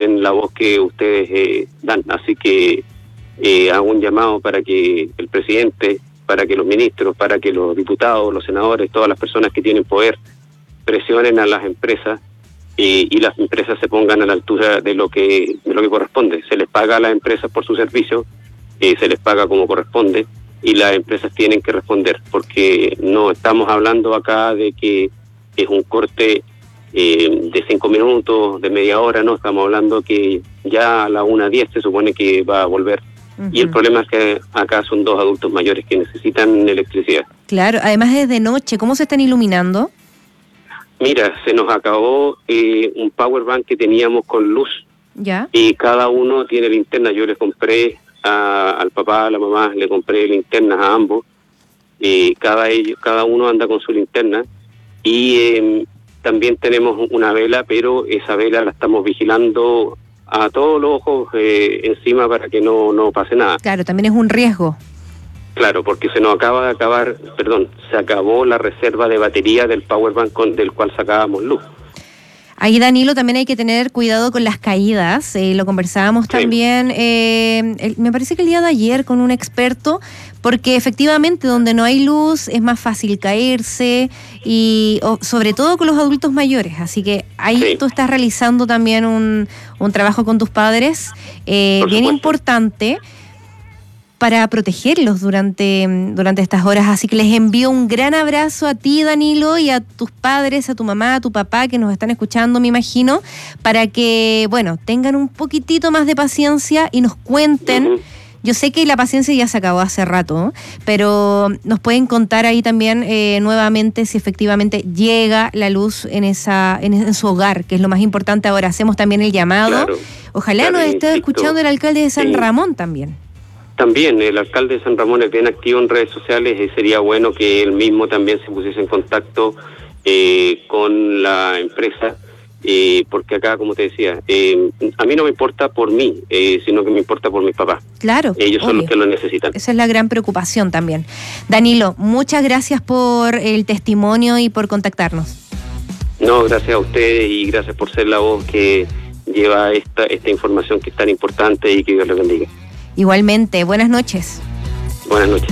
también la voz que ustedes dan. Así que hago un llamado para que el presidente, para que los ministros, para que los diputados, los senadores, todas las personas que tienen poder presionen a las empresas y las empresas se pongan a la altura de lo que corresponde. Se les paga a las empresas por su servicio, se les paga como corresponde y las empresas tienen que responder, porque no estamos hablando acá de que es un corte de 5 minutos, de media hora, no, estamos hablando que ya a la 1:10 se supone que va a volver. Uh-huh. Y el problema es que acá son 2 adultos mayores que necesitan electricidad. Claro, además es de noche, ¿cómo se están iluminando? Mira, se nos acabó un power bank que teníamos con luz. ¿Ya? Y cada uno tiene linterna. Yo les compré al papá, a la mamá, le compré linternas a ambos. Cada uno anda con su linterna. Y también tenemos una vela, pero esa vela la estamos vigilando a todos los ojos encima para que no pase nada. Claro, también es un riesgo. Claro, porque se acabó la reserva de batería del powerbank del cual sacábamos luz. Ahí, Danilo, también hay que tener cuidado con las caídas. Lo conversábamos también, me parece que el día de ayer con un experto, porque efectivamente donde no hay luz es más fácil caerse y sobre todo con los adultos mayores. Así que ahí tú estás realizando también un trabajo con tus padres bien importante para protegerlos durante estas horas. Así que les envío un gran abrazo a ti, Danilo, y a tus padres, a tu mamá, a tu papá, que nos están escuchando, me imagino, para que, bueno, tengan un poquitito más de paciencia y nos cuenten. Uh-huh. Yo sé que la paciencia ya se acabó hace rato, pero nos pueden contar ahí también nuevamente si efectivamente llega la luz en su hogar, que es lo más importante ahora. Hacemos también el llamado. Claro, ojalá nos esté escuchando el alcalde de San Ramón también. También el alcalde de San Ramón es bien activo en redes sociales y sería bueno que él mismo también se pusiese en contacto con la empresa, porque acá, como te decía, a mí no me importa por mí, sino que me importa por mis papás. Claro. Ellos son los que lo necesitan. Esa es la gran preocupación también. Danilo, muchas gracias por el testimonio y por contactarnos. No, gracias a ustedes y gracias por ser la voz que lleva esta información que es tan importante y que Dios les bendiga. Igualmente, buenas noches. Buenas noches.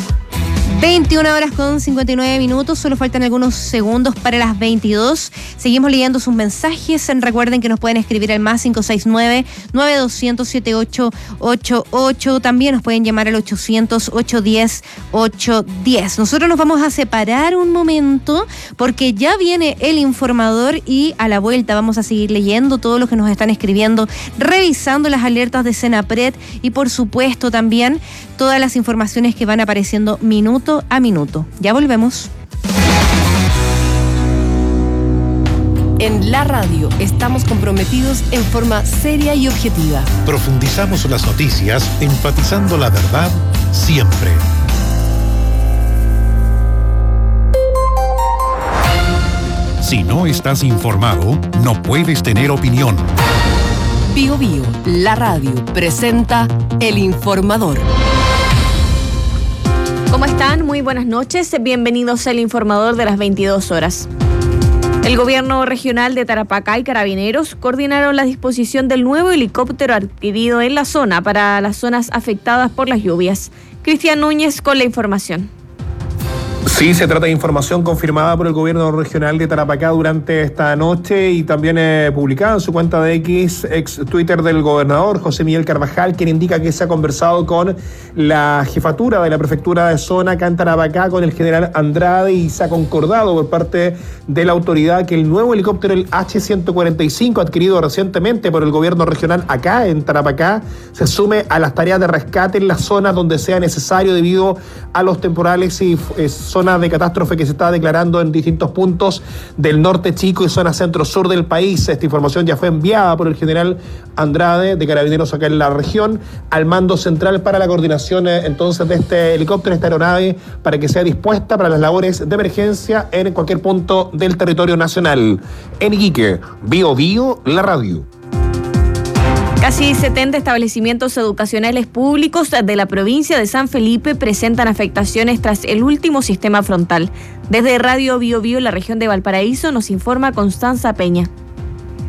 21:59, solo faltan algunos segundos para las 22. Seguimos leyendo sus mensajes. Recuerden que nos pueden escribir al más 569-9200-7888. También nos pueden llamar al 800-810-810. Nosotros nos vamos a separar un momento porque ya viene el informador y a la vuelta vamos a seguir leyendo todo lo que nos están escribiendo, revisando las alertas de Senapred y por supuesto también todas las informaciones que van apareciendo minuto a minuto. Ya volvemos. En la radio estamos comprometidos en forma seria y objetiva. Profundizamos las noticias, enfatizando la verdad siempre. Si no estás informado, no puedes tener opinión. Bío Bío, la radio, presenta El Informador. ¿Cómo están? Muy buenas noches. Bienvenidos al Informador de las 22 horas. El gobierno regional de Tarapacá y Carabineros coordinaron la disposición del nuevo helicóptero adquirido en la zona para las zonas afectadas por las lluvias. Cristian Núñez con la información. Sí, se trata de información confirmada por el gobierno regional de Tarapacá durante esta noche y también publicada en su cuenta de ex Twitter del gobernador José Miguel Carvajal, quien indica que se ha conversado con la jefatura de la prefectura de zona acá en Tarapacá, con el general Andrade, y se ha concordado por parte de la autoridad que el nuevo helicóptero, el H-145, adquirido recientemente por el gobierno regional acá en Tarapacá, se sume a las tareas de rescate en las zonas donde sea necesario debido a los temporales y zonas de catástrofe que se está declarando en distintos puntos del norte chico y zona centro-sur del país. Esta información ya fue enviada por el general Andrade de Carabineros acá en la región al mando central para la coordinación entonces de este helicóptero, esta aeronave, para que sea dispuesta para las labores de emergencia en cualquier punto del territorio nacional. En Iquique, Bío Bío, la radio. Casi 70 establecimientos educacionales públicos de la provincia de San Felipe presentan afectaciones tras el último sistema frontal. Desde Radio Bío Bío, la región de Valparaíso, nos informa Constanza Peña.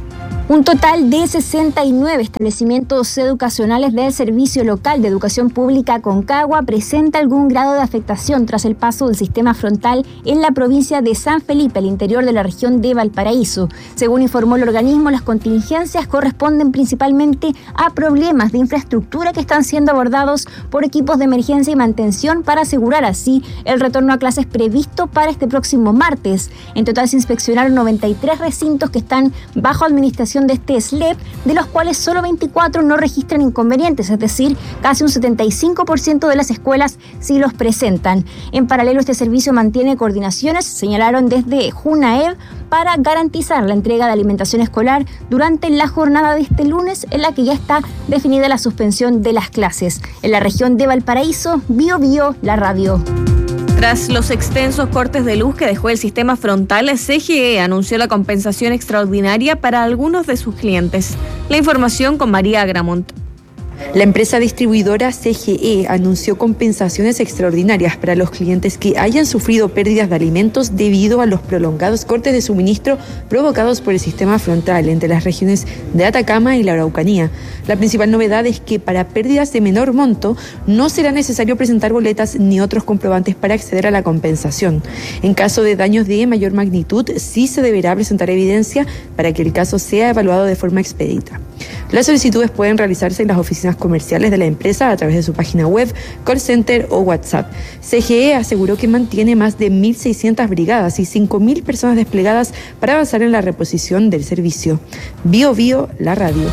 Un total de 69 establecimientos educacionales del Servicio Local de Educación Pública Aconcagua presenta algún grado de afectación tras el paso del sistema frontal en la provincia de San Felipe, al interior de la región de Valparaíso. Según informó el organismo, las contingencias corresponden principalmente a problemas de infraestructura que están siendo abordados por equipos de emergencia y mantención para asegurar así el retorno a clases previsto para este próximo martes. En total se inspeccionaron 93 recintos que están bajo administración de este SLEP, de los cuales solo 24 no registran inconvenientes, es decir, casi un 75% de las escuelas sí los presentan. En paralelo, este servicio mantiene coordinaciones, señalaron desde JUNAEB, para garantizar la entrega de alimentación escolar durante la jornada de este lunes, en la que ya está definida la suspensión de las clases. En la región de Valparaíso, Bio, la radio. Tras los extensos cortes de luz que dejó el sistema frontal, CGE anunció la compensación extraordinaria para algunos de sus clientes. La información con María Agramont. La empresa distribuidora CGE anunció compensaciones extraordinarias para los clientes que hayan sufrido pérdidas de alimentos debido a los prolongados cortes de suministro provocados por el sistema frontal entre las regiones de Atacama y la Araucanía. La principal novedad es que para pérdidas de menor monto no será necesario presentar boletas ni otros comprobantes para acceder a la compensación. En caso de daños de mayor magnitud, sí se deberá presentar evidencia para que el caso sea evaluado de forma expedita. Las solicitudes pueden realizarse en las oficinas comerciales de la empresa a través de su página web, call center o WhatsApp. CGE aseguró que mantiene más de 1.600 brigadas y 5.000 personas desplegadas para avanzar en la reposición del servicio. Bio, la radio.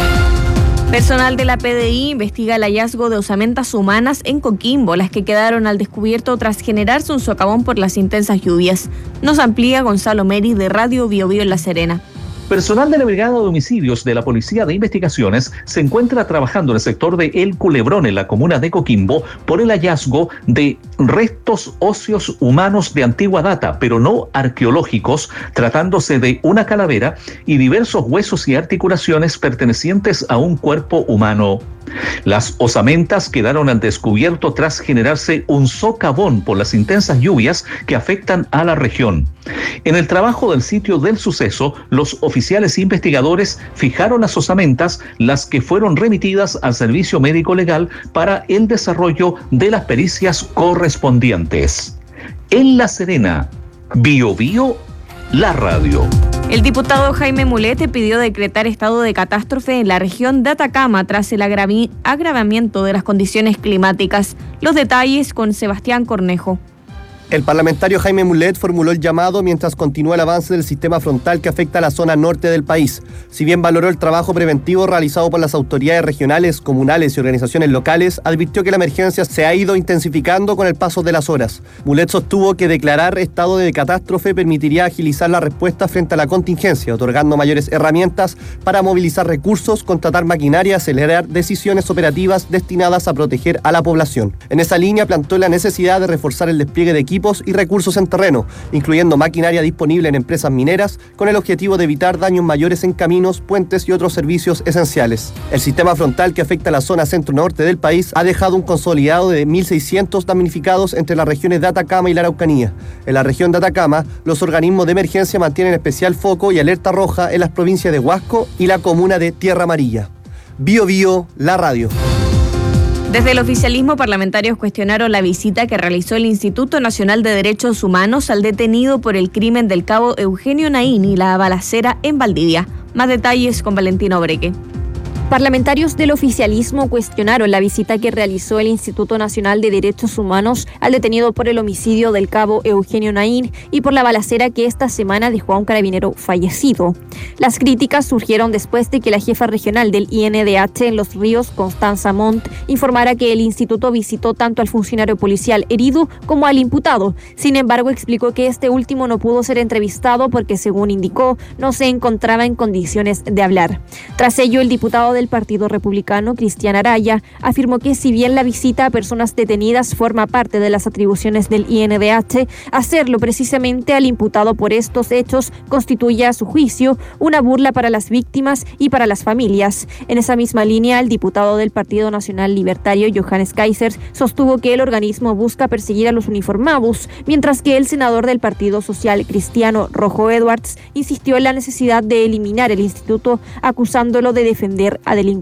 Personal de la PDI investiga el hallazgo de osamentas humanas en Coquimbo, las que quedaron al descubierto tras generarse un socavón por las intensas lluvias. Nos amplía Gonzalo Meri de Radio Bio en La Serena. Personal de la Brigada de Homicidios de la Policía de Investigaciones se encuentra trabajando en el sector de El Culebrón, en la comuna de Coquimbo, por el hallazgo de restos óseos humanos de antigua data, pero no arqueológicos, tratándose de una calavera y diversos huesos y articulaciones pertenecientes a un cuerpo humano. Las osamentas quedaron al descubierto tras generarse un socavón por las intensas lluvias que afectan a la región. En el trabajo del sitio del suceso, los oficiales investigadores fijaron las osamentas, las que fueron remitidas al Servicio Médico Legal para el desarrollo de las pericias correspondientes. En La Serena, Bio, la radio. El diputado Jaime Mulet pidió decretar estado de catástrofe en la región de Atacama tras el agravamiento de las condiciones climáticas. Los detalles con Sebastián Cornejo. El parlamentario Jaime Mulet formuló el llamado mientras continúa el avance del sistema frontal que afecta a la zona norte del país. Si bien valoró el trabajo preventivo realizado por las autoridades regionales, comunales y organizaciones locales, advirtió que la emergencia se ha ido intensificando con el paso de las horas. Mulet sostuvo que declarar estado de catástrofe permitiría agilizar la respuesta frente a la contingencia, otorgando mayores herramientas para movilizar recursos, contratar maquinaria y acelerar decisiones operativas destinadas a proteger a la población. En esa línea planteó la necesidad de reforzar el despliegue de equipos y recursos en terreno, incluyendo maquinaria disponible en empresas mineras, con el objetivo de evitar daños mayores en caminos, puentes y otros servicios esenciales. El sistema frontal que afecta a la zona centro-norte del país ha dejado un consolidado de 1.600 damnificados entre las regiones de Atacama y la Araucanía. En la región de Atacama, los organismos de emergencia mantienen especial foco y alerta roja en las provincias de Huasco y la comuna de Tierra Amarilla. Bio, la radio. Desde el oficialismo, parlamentarios cuestionaron la visita que realizó el Instituto Nacional de Derechos Humanos al detenido por el crimen del cabo Eugenio Naín y la balacera en Valdivia. Más detalles con Valentino Breque. Parlamentarios del oficialismo cuestionaron la visita que realizó el Instituto Nacional de Derechos Humanos al detenido por el homicidio del cabo Eugenio Naín y por la balacera que esta semana dejó a un carabinero fallecido. Las críticas surgieron después de que la jefa regional del INDH en Los Ríos, Constanza Montt, informara que el instituto visitó tanto al funcionario policial herido como al imputado. Sin embargo, explicó que este último no pudo ser entrevistado porque, según indicó, no se encontraba en condiciones de hablar. Tras ello, el diputado diputado del Partido Republicano, Cristian Araya, afirmó que si bien la visita a personas detenidas forma parte de las atribuciones del INDH, hacerlo precisamente al imputado por estos hechos constituye, a su juicio, una burla para las víctimas y para las familias. En esa misma línea, el diputado del Partido Nacional Libertario, Johannes Kaiser, sostuvo que el organismo busca perseguir a los uniformados, mientras que el senador del Partido Social Cristiano, Rojo Edwards, insistió en la necesidad de eliminar el instituto, acusándolo de defender a delincuentes.